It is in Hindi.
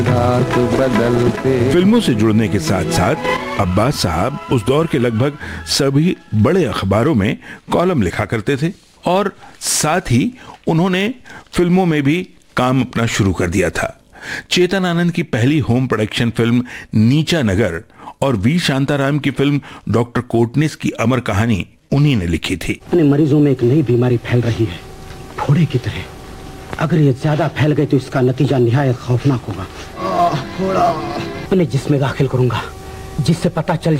रात बदलते। फिल्मों से जुड़ने के साथ साथ अब्बास साहब उस दौर के लगभग सभी बड़े अखबारों में कॉलम लिखा करते थे और साथ ही उन्होंने फिल्मों में भी काम अपना शुरू कर दिया था। चेतन आनंद की पहली होम प्रोडक्शन फिल्म नीचा नगर और वी शांताराम की फिल्म डॉक्टर कोटनिस की अमर कहानी उन्हीं ने लिखी थी। अपने मरीजों में एक नई बीमारी फैल रही है, फोड़े की तरह। अगर ये ज्यादा फैल गई तो इसका नतीजा निहायत खौफनाक होगा। फोड़ा अपने जिस्म में दाखिल करूंगा, जिससे पता चल